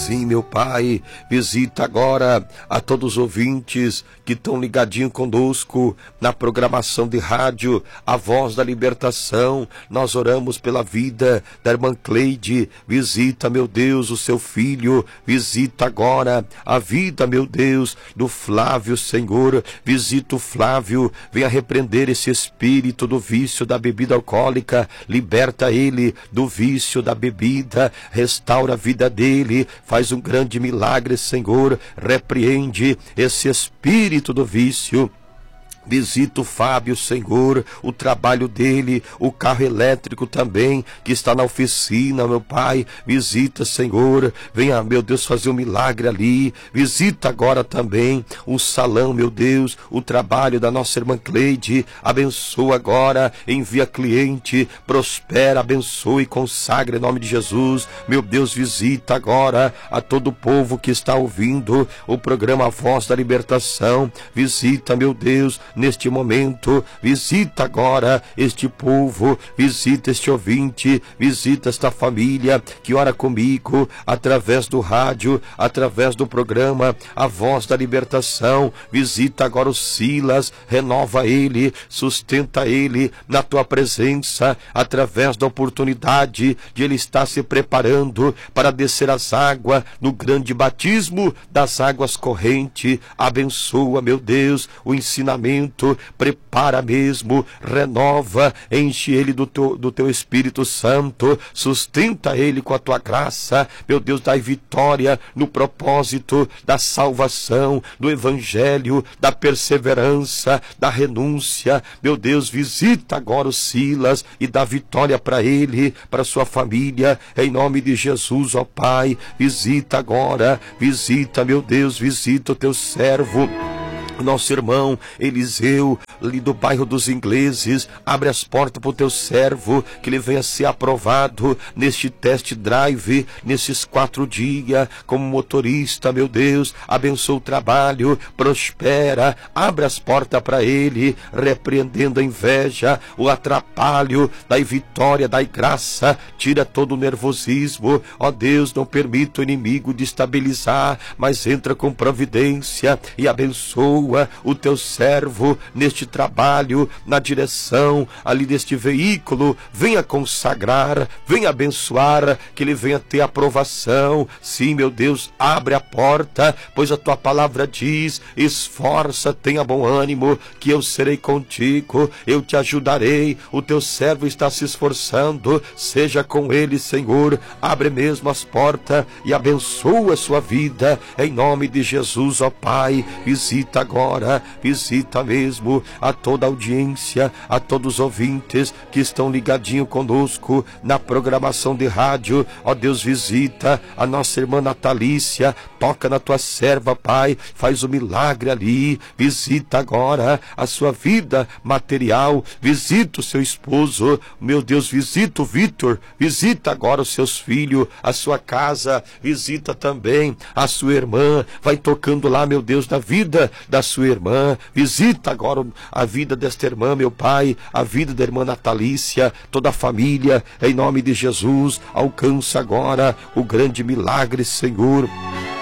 Sim, meu Pai, visita agora a todos os ouvintes que estão ligadinhos conosco na programação de rádio, a Voz da Libertação. Nós oramos pela vida da irmã Cleide. Visita, meu Deus, o seu filho. Visita agora a vida, meu Deus, do Flávio, Senhor. Visita o Flávio, venha repreender esse espírito do vício da bebida alcoólica. Liberta ele do vício da bebida, restaura a vida dele, faz um grande milagre, Senhor. Repreende esse espírito do vício. Visita o Fábio, Senhor, o trabalho dele, o carro elétrico também, que está na oficina, meu Pai. Visita, Senhor, venha, meu Deus, fazer um milagre ali. Visita agora também o salão, meu Deus, o trabalho da nossa irmã Cleide. Abençoa agora, envia cliente, prospera, abençoe e consagra em nome de Jesus. Meu Deus, visita agora a todo o povo que está ouvindo o programa Voz da Libertação. Visita, meu Deus, neste momento, visita agora este povo, visita este ouvinte, visita esta família que ora comigo através do rádio, através do programa A Voz da Libertação. Visita agora o Silas, renova ele, sustenta ele na tua presença, através da oportunidade de ele estar se preparando para descer as águas no grande batismo das águas correntes. Abençoa, meu Deus, o ensinamento, prepara mesmo, renova, enche ele do teu Espírito Santo, sustenta ele com a tua graça, meu Deus, dai vitória no propósito da salvação, do evangelho, da perseverança, da renúncia. Meu Deus, visita agora o Silas e dá vitória para ele, para sua família, em nome de Jesus, ó Pai. Visita agora, visita, meu Deus, visita o teu servo, nosso irmão Eliseu, ali do bairro dos Ingleses. Abre as portas para o teu servo, que ele venha ser aprovado neste test drive, nesses 4 dias, como motorista, meu Deus. Abençoa o trabalho, prospera, abre as portas para ele, repreendendo a inveja, o atrapalho, dai vitória, dai graça, tira todo o nervosismo, ó Deus. Não permita o inimigo destabilizar, mas entra com providência e abençoa o teu servo neste trabalho, na direção ali deste veículo. Venha consagrar, venha abençoar, que ele venha ter aprovação. Sim, meu Deus, abre a porta, pois a tua palavra diz: esforça, tenha bom ânimo, que eu serei contigo, eu te ajudarei. O teu servo está se esforçando, seja com ele, Senhor. Abre mesmo as portas e abençoa a sua vida, em nome de Jesus, ó Pai. Visita agora, visita mesmo a toda a audiência, a todos os ouvintes que estão ligadinhos conosco na programação de rádio. Ó Deus, visita a nossa irmã Natalícia, toca na tua serva, Pai, faz um milagre ali. Visita agora a sua vida material, visita o seu esposo, meu Deus, visita o Vitor, visita agora os seus filhos, a sua casa, visita também a sua irmã, vai tocando lá, meu Deus, na vida da sua irmã. Visita agora a vida desta irmã, meu Pai, a vida da irmã Natalícia, toda a família, em nome de Jesus. Alcança agora o grande milagre, Senhor.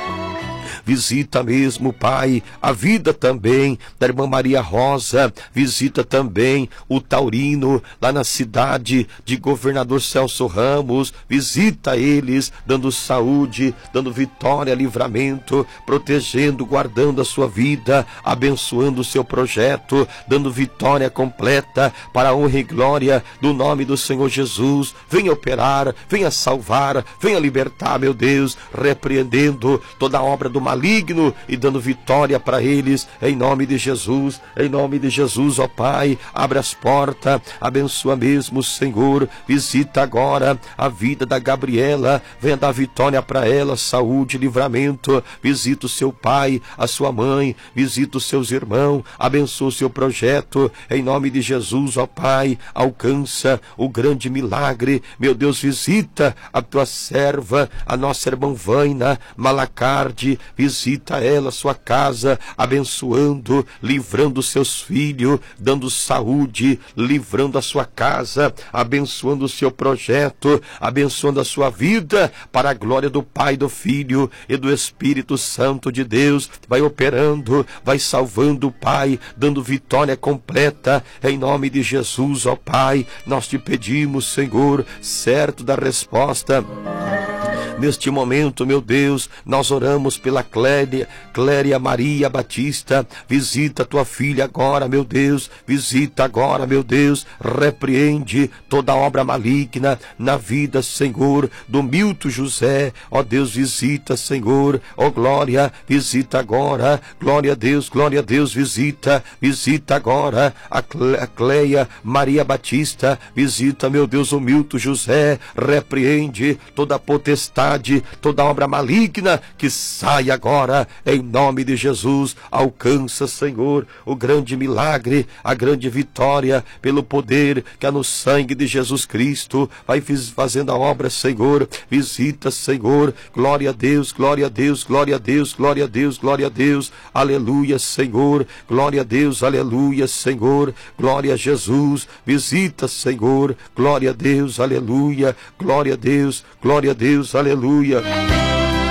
Visita mesmo, Pai, a vida também da irmã Maria Rosa. Visita também o Taurino, lá na cidade de Governador Celso Ramos. Visita eles, dando saúde, dando vitória, livramento, protegendo, guardando a sua vida, abençoando o seu projeto, dando vitória completa para a honra e glória do nome do Senhor Jesus. Venha operar, venha salvar, venha libertar, meu Deus, repreendendo toda a obra do maligno e dando vitória para eles, em nome de Jesus, ó Pai. Abre as portas, abençoa mesmo, Senhor. Visita agora a vida da Gabriela, venha dar vitória para ela, saúde, livramento. Visita o seu pai, a sua mãe, visita os seus irmãos, abençoa o seu projeto, em nome de Jesus, ó Pai. Alcança o grande milagre, meu Deus. Visita a tua serva, a nossa irmã Vaina Malacarde, visita visita ela, sua casa, abençoando, livrando seus filhos, dando saúde, livrando a sua casa, abençoando o seu projeto, abençoando a sua vida, para a glória do Pai, do Filho e do Espírito Santo de Deus. Vai operando, vai salvando, Pai, dando vitória completa, em nome de Jesus, ó Pai. Nós te pedimos, Senhor, certo da resposta. Neste momento, meu Deus, nós oramos pela Cléria Maria Batista. Visita tua filha agora, meu Deus. Visita agora, meu Deus. Repreende toda obra maligna na vida, Senhor, do Milton José. Ó Deus, visita, Senhor. Ó glória, visita agora. Glória a Deus, visita. Visita agora a Cléia Maria Batista. Visita, meu Deus, o Milton José. Repreende toda a potestade, toda obra maligna, que sai agora, em nome de Jesus. Alcança, Senhor, o grande milagre, a grande vitória, pelo poder que há no sangue de Jesus Cristo. Vai fazendo a obra, Senhor. Visita, Senhor. Glória a Deus, glória a Deus, glória a Deus, glória a Deus, glória a Deus. Aleluia, Senhor. Glória a Deus, aleluia, Senhor. Glória a Jesus. Visita, Senhor. Glória a Deus, aleluia. Glória a Deus, aleluia.